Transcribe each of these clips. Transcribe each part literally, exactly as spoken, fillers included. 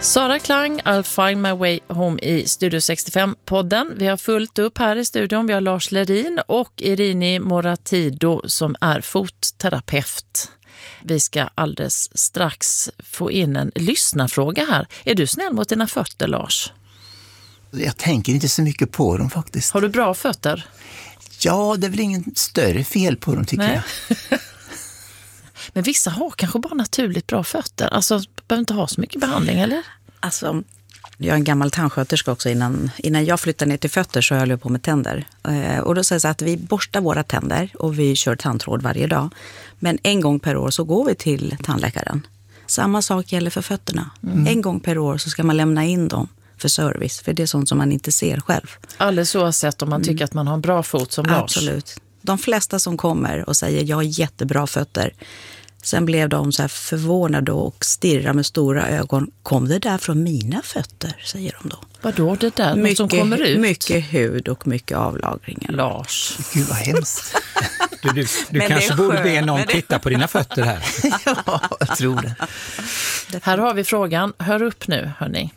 Sara Klang, I'll find my way home i Studio sextiofem-podden. Vi har fullt upp här i studion. Vi har Lars Lerin och Irini Moratido som är fotterapeut. Vi ska alldeles strax få in en lyssnarfråga här. Är du snäll mot dina fötter, Lars? Jag tänker inte så mycket på dem faktiskt. Har du bra fötter? Ja, det är väl ingen större fel på dem tycker Nej. jag. Men vissa har kanske bara naturligt bra fötter. Alltså, behöver inte ha så mycket behandling, eller? Alltså, jag är en gammal tandsköterska också. Innan, innan jag flyttade ner till fötter så höll jag på med tänder. Eh, och då säger jag att vi borstar våra tänder och vi kör tandtråd varje dag. Men en gång per år så går vi till tandläkaren. Samma sak gäller för fötterna. Mm. En gång per år så ska man lämna in dem för service. För det är sånt som man inte ser själv. Alldeles oavsett om man tycker mm. att man har en bra fot som Lars. Absolut. De flesta som kommer och säger jag har jättebra fötter. Sen blev de så här förvånade och stirrar med stora ögon. Kom det där från mina fötter, säger de då. Vadå det där? Mycket, som kommer ut? Mycket hud och mycket avlagringar. Lars. Gud vad hemskt. Du, du, du kanske borde be någon det... titta på dina fötter här. Ja, jag tror det. Här har vi frågan. Hör upp nu, hörni.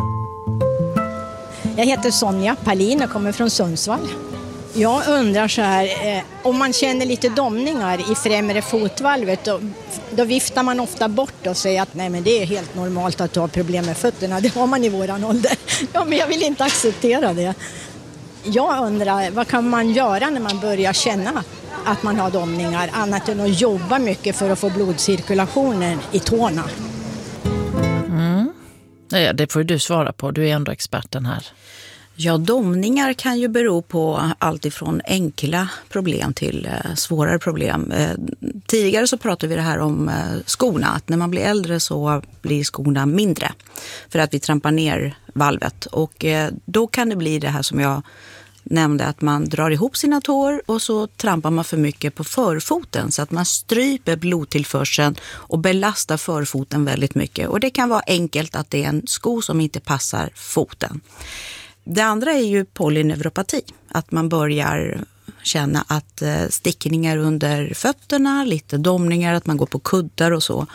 Jag heter Sonja Palin och kommer från Sundsvall. Jag undrar så här, eh, om man känner lite domningar i främre fotvalvet, då, då viftar man ofta bort och säger att nej men det är helt normalt att du har problem med fötterna, det har man i våran ålder. Ja, men jag vill inte acceptera det. Jag undrar, vad kan man göra när man börjar känna att man har domningar, annat än att jobba mycket för att få blodcirkulationen i tårna? Mm. Ja, det får du svara på, du är ändå experten här. Ja, domningar kan ju bero på allt ifrån enkla problem till eh, svårare problem. Eh, tidigare så pratade vi det här om eh, skorna, att när man blir äldre så blir skorna mindre för att vi trampar ner valvet. Och eh, då kan det bli det här som jag nämnde, att man drar ihop sina tår och så trampar man för mycket på förfoten så att man stryper blodtillförseln och belastar förfoten väldigt mycket. Och det kan vara enkelt att det är en sko som inte passar foten. Det andra är ju polyneuropati, att man börjar känna att stickningar under fötterna, lite domningar, att man går på kuddar och så.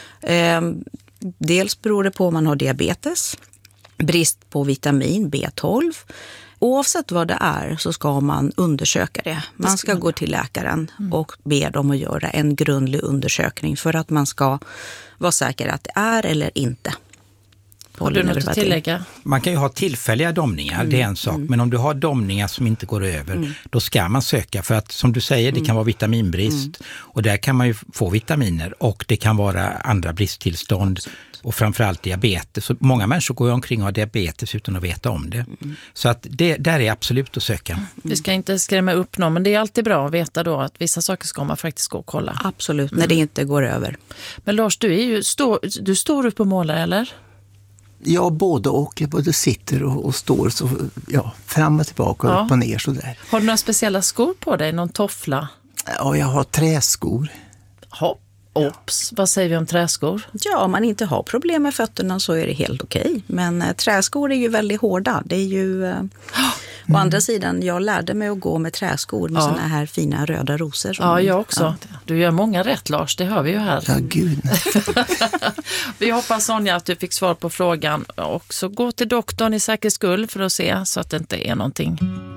Dels beror det på om man har diabetes, brist på vitamin B tolv. Oavsett vad det är så ska man undersöka det. Man ska gå till läkaren och be dem att göra en grundlig undersökning för att man ska vara säker att det är eller inte. Har du något att tillägga? Man kan ju ha tillfälliga domningar, mm. det är en sak. Mm. Men om du har domningar som inte går över, mm. då ska man söka. För att som du säger, det kan vara vitaminbrist. Mm. Och där kan man ju få vitaminer. Och det kan vara andra bristtillstånd. Och framförallt diabetes. Så många människor går omkring och har diabetes utan att veta om det. Mm. Så att det där är absolut att söka. Mm. Vi ska inte skrämma upp någon, men det är alltid bra att veta då att vissa saker ska man faktiskt gå och kolla. Absolut, mm. när det inte går över. Men Lars, du är ju stå, du står upp och målar, eller? Ja, både och. Jag både sitter och, och står så, ja, fram och tillbaka och ja. upp och ner sådär. Har du några speciella skor på dig? Någon toffla? Ja, jag har träskor. Hopp. Ops, vad säger vi om träskor? Ja, om man inte har problem med fötterna så är det helt okej. Men äh, träskor är ju väldigt hårda. Det är ju... Äh, mm. Å andra sidan, jag lärde mig att gå med träskor med ja. såna här fina röda rosor. Som, ja, jag också. Ja. Du gör många rätt, Lars. Det hör vi ju här. Ja, gud. Vi hoppas, Sonja, att du fick svar på frågan. Och så gå till doktorn i säkerhets skull för att se så att det inte är någonting